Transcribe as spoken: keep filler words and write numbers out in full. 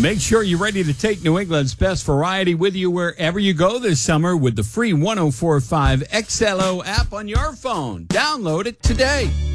Make sure you're ready to take New England's best variety with you wherever you go this summer with the free one oh four point five X L O app on your phone. Download it today.